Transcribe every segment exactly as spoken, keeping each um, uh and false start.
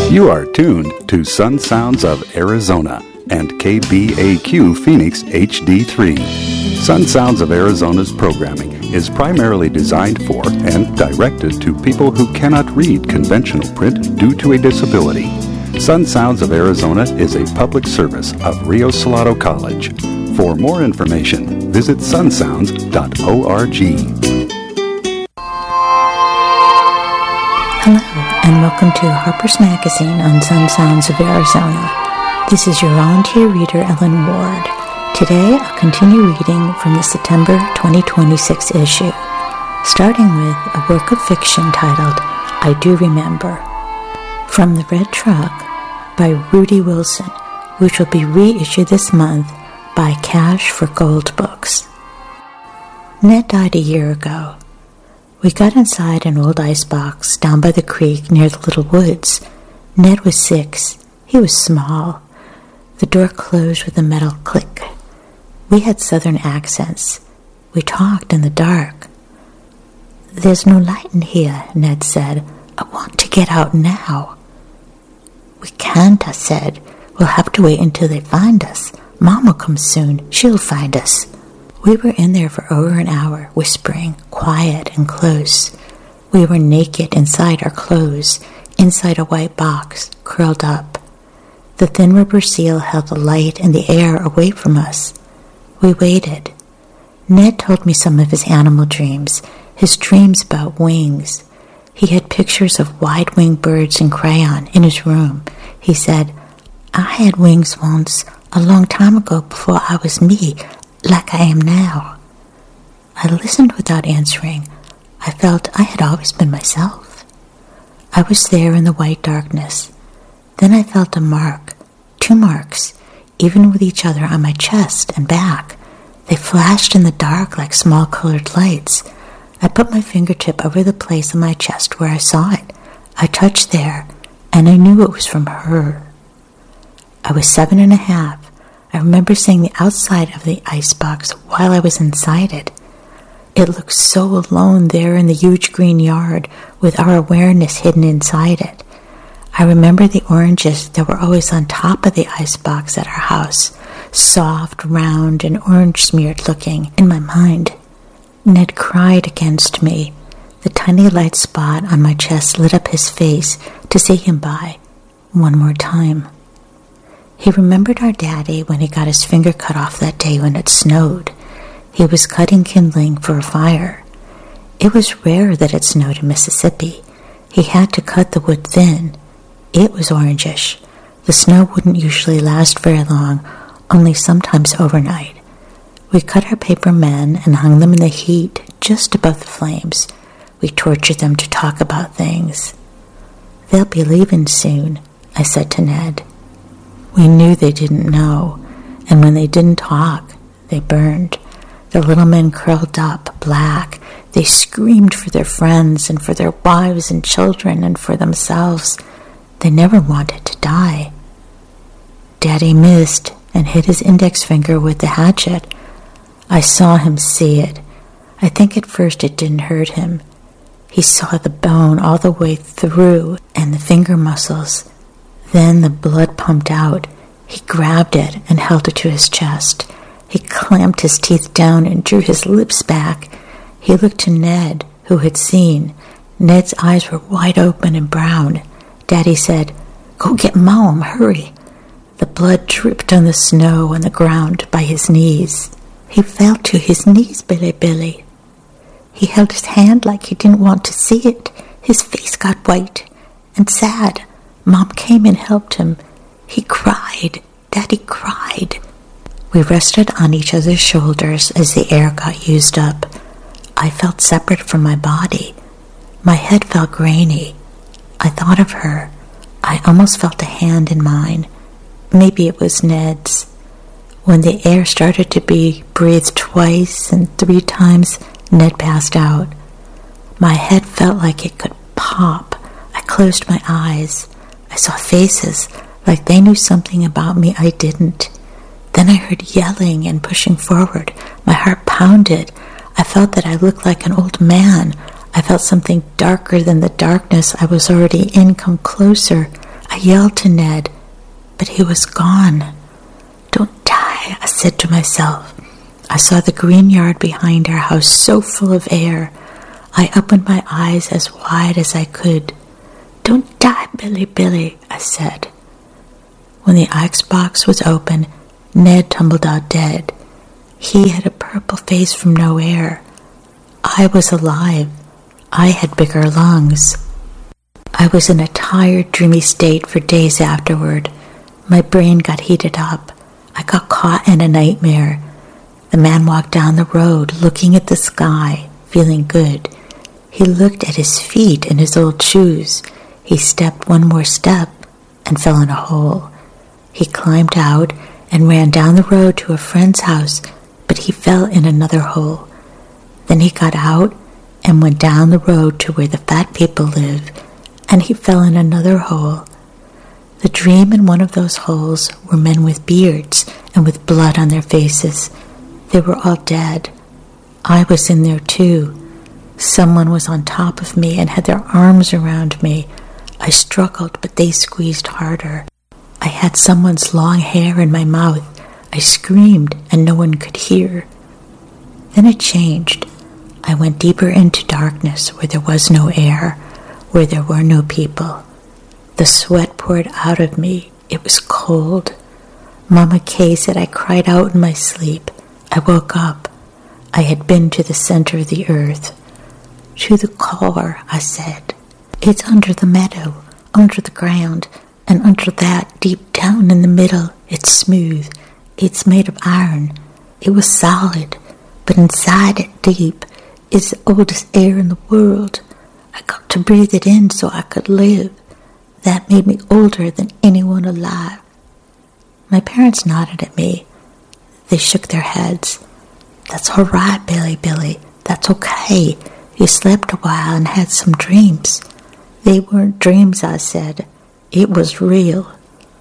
You are tuned to Sun Sounds of Arizona and K B A Q Phoenix H D three. Sun Sounds of Arizona's programming is primarily designed for and directed to people who cannot read conventional print due to a disability. Sun Sounds of Arizona is a public service of Rio Salado College. For more information, visit sun sounds dot org. Hello, and welcome to Harper's Magazine on Sun Sounds of Arizona. This is your volunteer reader, Ellen Ward. Today, I'll continue reading from the September twenty twenty-six issue, starting with a work of fiction titled I Do Remember, From the Red Truck by Rudy Wilson, which will be reissued this month by Cash for Gold Books. Ned died a year ago. We got inside an old icebox down by the creek near the little woods. Ned was six. He was small. The door closed with a metal click. We had southern accents. We talked in the dark. "There's no light in here," Ned said. "I want to get out now." "We can't," I said. "We'll have to wait until they find us. Mom will come soon. She'll find us." We were in there for over an hour, whispering, quiet and close. We were naked inside our clothes, inside a white box, curled up. The thin rubber seal held the light and the air away from us. We waited. Ned told me some of his animal dreams, his dreams about wings. He had pictures of wide-winged birds in crayon in his room. He said, "I had wings once, a long time ago before I was me, like I am now." I listened without answering. I felt I had always been myself. I was there in the white darkness. Then I felt a mark, two marks, even with each other on my chest and back. They flashed in the dark like small colored lights. I put my fingertip over the place on my chest where I saw it. I touched there, and I knew it was from her. I was seven and a half. I remember seeing the outside of the icebox while I was inside it. It looked so alone there in the huge green yard with our awareness hidden inside it. I remember the oranges that were always on top of the icebox at our house, soft, round, and orange-smeared looking in my mind. Ned cried against me. The tiny light spot on my chest lit up his face to see him by one more time. He remembered our daddy when he got his finger cut off that day when it snowed. He was cutting kindling for a fire. It was rare that it snowed in Mississippi. He had to cut the wood thin. It was orangish. The snow wouldn't usually last very long, only sometimes overnight. We cut our paper men and hung them in the heat just above the flames. We tortured them to talk about things. "They'll be leaving soon," I said to Ned. We knew they didn't know, and when they didn't talk, they burned. The little men curled up, black. They screamed for their friends and for their wives and children and for themselves. They never wanted to die. Daddy missed and hit his index finger with the hatchet. I saw him see it. I think at first it didn't hurt him. He saw the bone all the way through and the finger muscles. Then the blood pumped out. He grabbed it and held it to his chest. He clamped his teeth down and drew his lips back. He looked to Ned, who had seen. Ned's eyes were wide open and brown. Daddy said, "Go get Mom, hurry." The blood dripped on the snow on the ground by his knees. He fell to his knees, Billy Billy. He held his hand like he didn't want to see it. His face got white and sad. Mom came and helped him. He cried. Daddy cried. We rested on each other's shoulders as the air got used up. I felt separate from my body. My head felt grainy. I thought of her. I almost felt a hand in mine. Maybe it was Ned's. When the air started to be breathed twice and three times, Ned passed out. My head felt like it could pop. I closed my eyes. I saw faces, like they knew something about me I didn't. Then I heard yelling and pushing forward. My heart pounded. I felt that I looked like an old man. I felt something darker than the darkness I was already in come closer. I yelled to Ned, but he was gone. Don't die, I said to myself. I saw the green yard behind our house so full of air. I opened my eyes as wide as I could. Don't die, Billy, Billy, I said. When the ice box was open, Ned tumbled out dead. He had a purple face from no air. I was alive. I had bigger lungs. I was in a tired, dreamy state for days afterward. My brain got heated up. I got caught in a nightmare. The man walked down the road, looking at the sky, feeling good. He looked at his feet and his old shoes. He stepped one more step and fell in a hole. He climbed out and ran down the road to a friend's house, but he fell in another hole. Then he got out and went down the road to where the fat people live, and he fell in another hole. The dream in one of those holes were men with beards and with blood on their faces. They were all dead. I was in there too. Someone was on top of me and had their arms around me. I struggled, but they squeezed harder. I had someone's long hair in my mouth. I screamed, and no one could hear. Then it changed. I went deeper into darkness where there was no air, where there were no people. The sweat poured out of me. It was cold. Mama Kay said I cried out in my sleep. I woke up. I had been to the center of the earth. To the core, I said. It's under the meadow, under the ground, and under that, deep down in the middle, it's smooth. It's made of iron. It was solid, but inside it, deep, is the oldest air in the world. I got to breathe it in so I could live. That made me older than anyone alive. My parents nodded at me. They shook their heads. That's all right, Billy, Billy. That's okay. You slept a while and had some dreams. They weren't dreams, I said. It was real.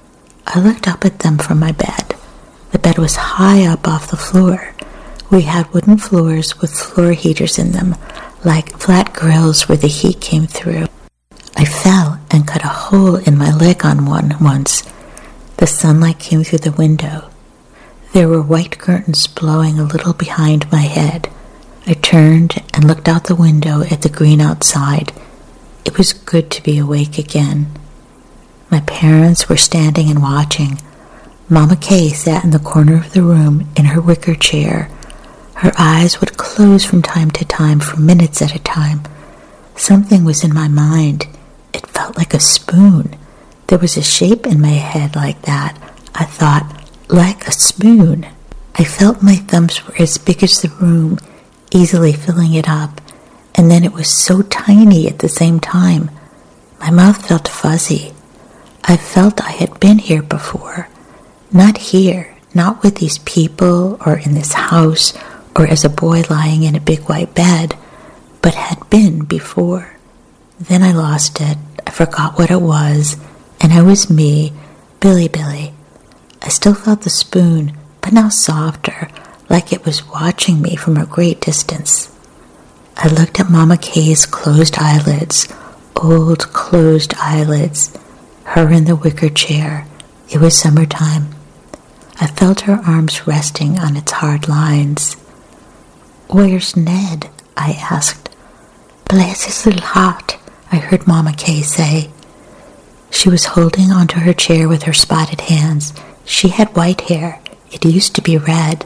I looked up at them from my bed. The bed was high up off the floor. We had wooden floors with floor heaters in them, like flat grills where the heat came through. I fell and cut a hole in my leg on one once. The sunlight came through the window. There were white curtains blowing a little behind my head. I turned and looked out the window at the green outside. It was good to be awake again. My parents were standing and watching. Mama Kay sat in the corner of the room in her wicker chair. Her eyes would close from time to time for minutes at a time. Something was in my mind. It felt like a spoon. There was a shape in my head like that. I thought, like a spoon. I felt my thumbs were as big as the room, easily filling it up, and then it was so tiny at the same time. My mouth felt fuzzy. I felt I had been here before. Not here, not with these people or in this house or as a boy lying in a big white bed, but had been before. Then I lost it. I forgot what it was, and I was me, Billy Billy. I still felt the spoon, but now softer, like it was watching me from a great distance. I looked at Mama Kay's closed eyelids, old closed eyelids, her in the wicker chair. It was summertime. I felt her arms resting on its hard lines. "Where's Ned?" I asked. "Bless his little heart," I heard Mama Kay say. She was holding onto her chair with her spotted hands. She had white hair. It used to be red.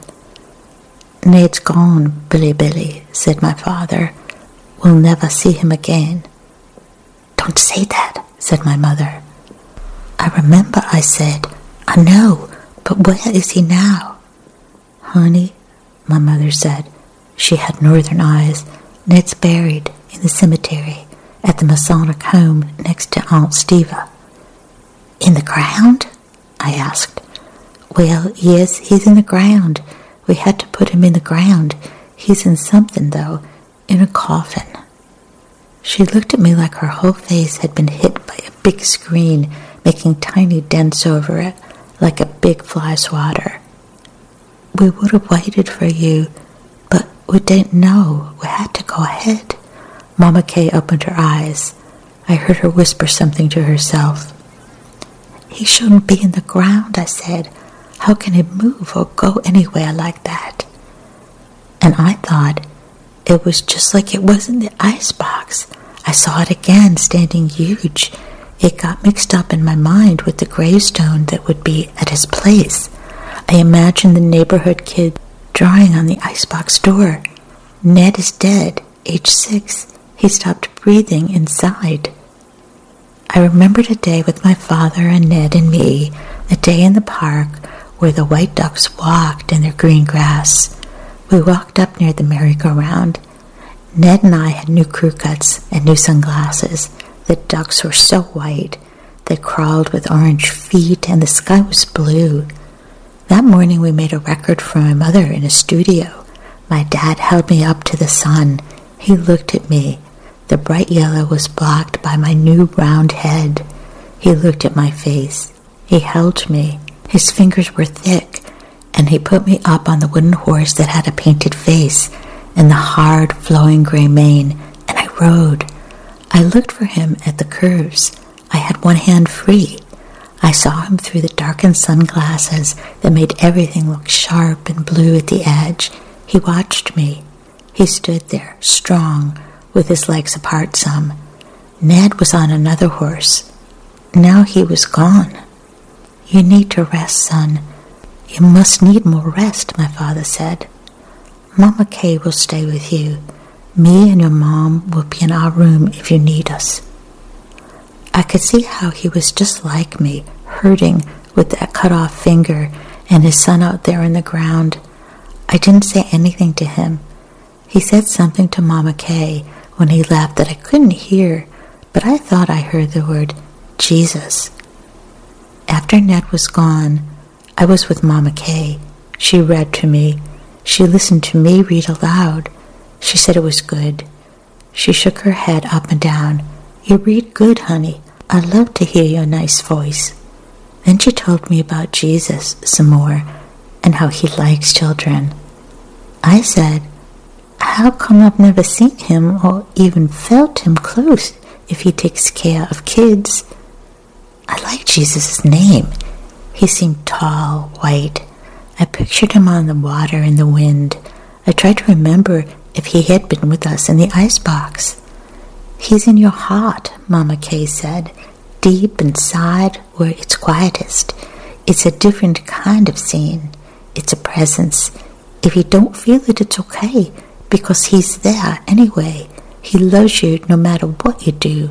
"Ned's gone, Billy Billy," said my father. "We'll never see him again." "Don't say that," said my mother. "I remember," I said. "I know, but where is he now?" "Honey," my mother said. She had northern eyes. "Ned's buried in the cemetery at the Masonic home next to Aunt Steva." "In the ground?" I asked. "Well, yes, he's in the ground. We had to put him in the ground. He's in something, though, in a coffin." She looked at me like her whole face had been hit by a big screen, making tiny dents over it, like a big fly swatter. "We would have waited for you, but we didn't know. We had to go ahead." Mama Kay opened her eyes. I heard her whisper something to herself. He shouldn't be in the ground, I said. How can it move or go anywhere like that? And I thought it was just like it was in the icebox. I saw it again, standing huge. It got mixed up in my mind with the gravestone that would be at his place. I imagined the neighborhood kid drawing on the icebox door. Ned is dead, age six. He stopped breathing inside. I remembered a day with my father and Ned and me, a day in the park where the white ducks walked in their green grass. We walked up near the merry-go-round. Ned and I had new crew cuts and new sunglasses. The ducks were so white. They crawled with orange feet, and the sky was blue. That morning we made a record for my mother in a studio. My dad held me up to the sun. He looked at me. The bright yellow was blocked by my new round head. He looked at my face. He held me. His fingers were thick, and he put me up on the wooden horse that had a painted face and the hard, flowing gray mane, and I rode. I looked for him at the curves. I had one hand free. I saw him through the darkened sunglasses that made everything look sharp and blue at the edge. He watched me. He stood there, strong, with his legs apart some. Ned was on another horse. Now he was gone. You need to rest, son. You must need more rest, my father said. Mama Kay will stay with you. Me and your mom will be in our room if you need us. I could see how he was just like me, hurting with that cut-off finger and his son out there in the ground. I didn't say anything to him. He said something to Mama Kay when he left that I couldn't hear, but I thought I heard the word Jesus. After Ned was gone, I was with Mama Kay. She read to me. She listened to me read aloud. She said it was good. She shook her head up and down. You read good, honey. I love to hear your nice voice. Then she told me about Jesus some more and how he likes children. I said, how come I've never seen him or even felt him close if he takes care of kids? I like Jesus' name. He seemed tall, white. I pictured him on the water in the wind. I tried to remember if he had been with us in the icebox. He's in your heart, Mama Kay said, deep inside where it's quietest. It's a different kind of scene. It's a presence. If you don't feel it, it's okay, because he's there anyway. He loves you no matter what you do.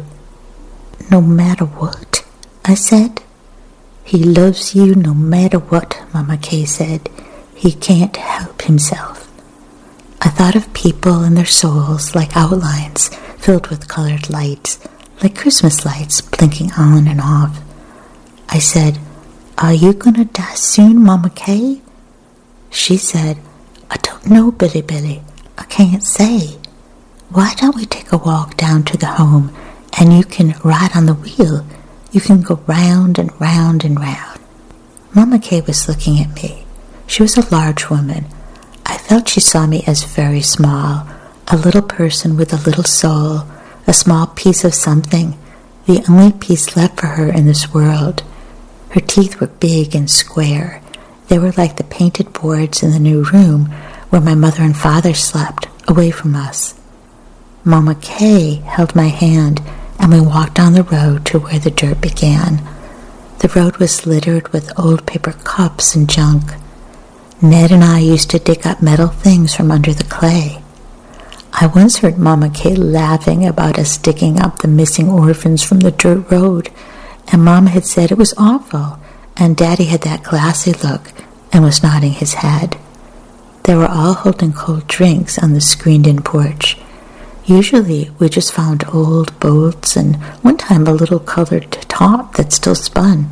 No matter what? I said. He loves you no matter what, Mama Kay said. He can't help himself. I thought of people and their souls like outlines filled with colored lights, like Christmas lights blinking on and off. I said, are you gonna die soon, Mama Kay? She said, I don't know, Billy Billy. I can't say. Why don't we take a walk down to the home and you can ride on the wheel? You can go round and round and round. Mama Kay was looking at me. She was a large woman. I felt she saw me as very small, a little person with a little soul, a small piece of something, the only piece left for her in this world. Her teeth were big and square. They were like the painted boards in the new room where my mother and father slept, away from us. Mama Kay held my hand, and we walked down the road to where the dirt began. The road was littered with old paper cups and junk. Ned and I used to dig up metal things from under the clay. I once heard Mama Kay laughing about us digging up the missing orphans from the dirt road, and Mama had said it was awful, and Daddy had that glassy look and was nodding his head. They were all holding cold drinks on the screened-in porch. Usually we just found old boats and one time a little colored top that still spun.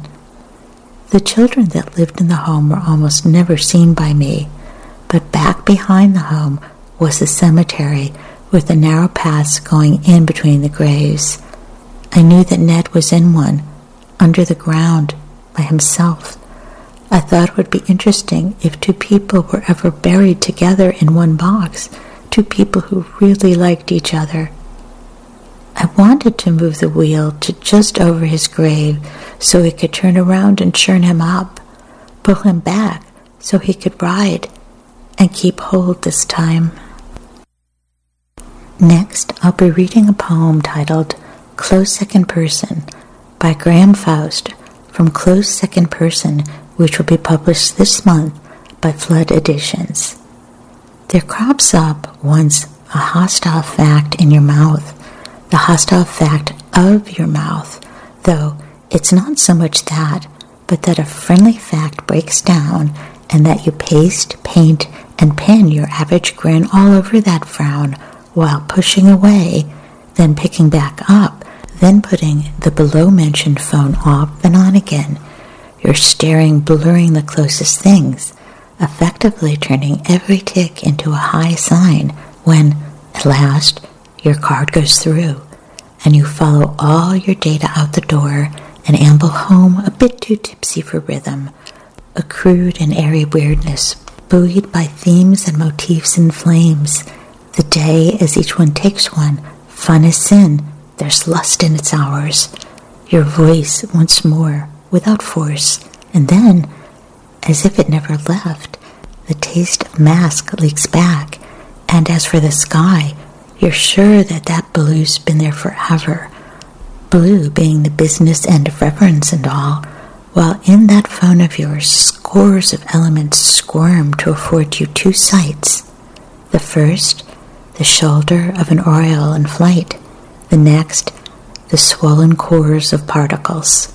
The children that lived in the home were almost never seen by me, but back behind the home was the cemetery with the narrow paths going in between the graves. I knew that Ned was in one, under the ground, by himself. I thought it would be interesting if two people were ever buried together in one box, two people who really liked each other. I wanted to move the wheel to just over his grave so he could turn around and churn him up, pull him back so he could ride and keep hold this time. Next, I'll be reading a poem titled Close Second Person by Graham Faust from Close Second Person, which will be published this month by Flood Editions. There crops up once a hostile fact in your mouth, the hostile fact of your mouth, though it's not so much that, but that a friendly fact breaks down and that you paste, paint, and pin your average grin all over that frown while pushing away, then picking back up, then putting the below-mentioned phone off and on again. You're staring, blurring the closest things, effectively turning every tick into a high sign when, at last, your card goes through, and you follow all your data out the door and amble home a bit too tipsy for rhythm, a crude and airy weirdness, buoyed by themes and motifs in flames. The day, as each one takes one, fun is sin, there's lust in its hours. Your voice once more, without force, and then, as if it never left, the taste of mask leaks back, and as for the sky, you're sure that that blue's been there forever, blue being the business end of reverence and all, while in that phone of yours scores of elements squirm to afford you two sights. The first, the shoulder of an oriole in flight, the next, the swollen cores of particles.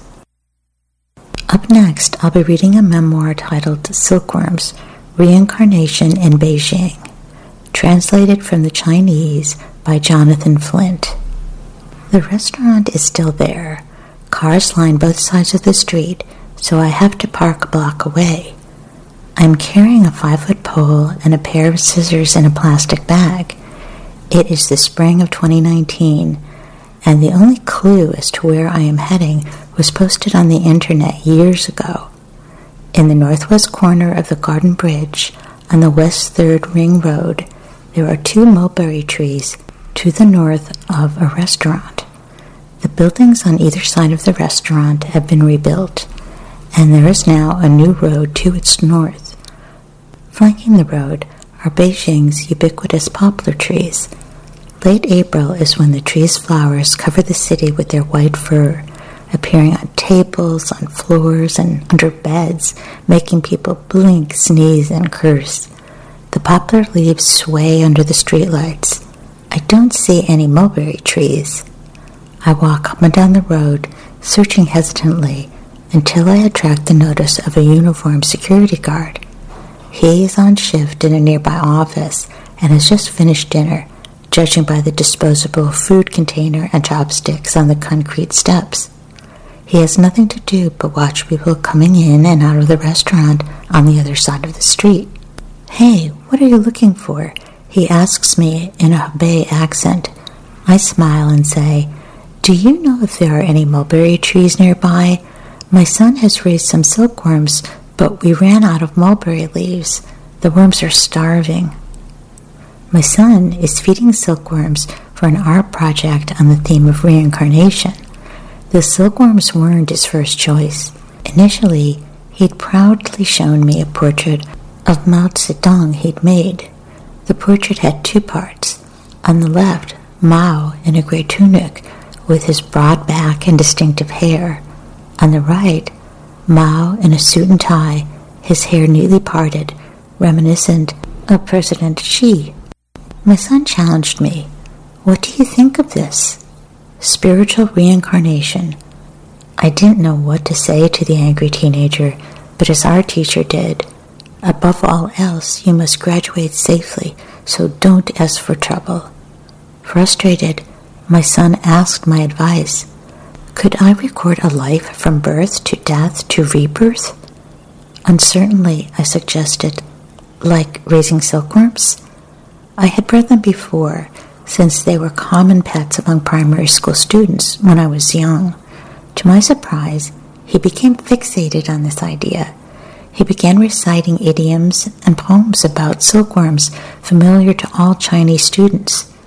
Up next, I'll be reading a memoir titled Silkworms, Reincarnation in Beijing, translated from the Chinese by Jonathan Flint. The restaurant is still there. Cars line both sides of the street, so I have to park a block away. I'm carrying a five-foot pole and a pair of scissors in a plastic bag. It is the spring of twenty nineteen, and the only clue as to where I am heading was posted on the internet years ago. In the northwest corner of the Garden Bridge, on the West Third Ring Road, there are two mulberry trees to the north of a restaurant. The buildings on either side of the restaurant have been rebuilt, and there is now a new road to its north. Flanking the road are Beijing's ubiquitous poplar trees. Late April is when the tree's flowers cover the city with their white fur, appearing on tables, on floors, and under beds, making people blink, sneeze, and curse. The poplar leaves sway under the streetlights. I don't see any mulberry trees. I walk up and down the road, searching hesitantly, until I attract the notice of a uniformed security guard. He is on shift in a nearby office and has just finished dinner, judging by the disposable food container and chopsticks on the concrete steps. He has nothing to do but watch people coming in and out of the restaurant on the other side of the street. "Hey, what are you looking for?" he asks me in a Hebei accent. I smile and say, "Do you know if there are any mulberry trees nearby? My son has raised some silkworms, but we ran out of mulberry leaves. The worms are starving." My son is feeding silkworms for an art project on the theme of reincarnation. The silkworms weren't his first choice. Initially, he'd proudly shown me a portrait of Mao Zedong he'd made. The portrait had two parts. On the left, Mao in a gray tunic with his broad back and distinctive hair. On the right, Mao in a suit and tie, his hair neatly parted, reminiscent of President Xi. My son challenged me. "What do you think of this?" Spiritual reincarnation. I didn't know what to say to the angry teenager, but as our teacher did, above all else, you must graduate safely, so don't ask for trouble. Frustrated, my son asked my advice. Could I record a life from birth to death to rebirth? Uncertainly, I suggested, like raising silkworms? I had bred them before, since they were common pets among primary school students when I was young. To my surprise, he became fixated on this idea. He began reciting idioms and poems about silkworms familiar to all Chinese students.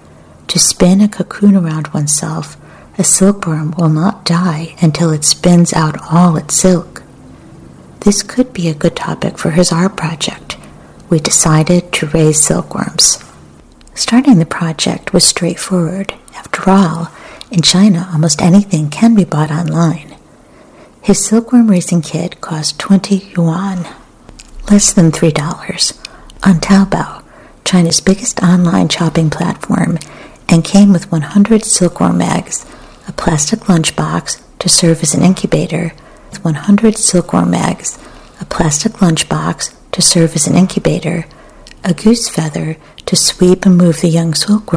To spin a cocoon around oneself, a silkworm will not die until it spins out all its silk. This could be a good topic for his art project. We decided to raise silkworms. Starting the project was straightforward. After all, in China, almost anything can be bought online. His silkworm raising kit cost twenty yuan, less than three dollars, on Taobao, China's biggest online shopping platform, and came with one hundred silkworm eggs, a plastic lunchbox to serve as an incubator, with one hundred silkworm eggs, a plastic lunchbox to serve as an incubator, a goose feather to sweep and move the young silkworm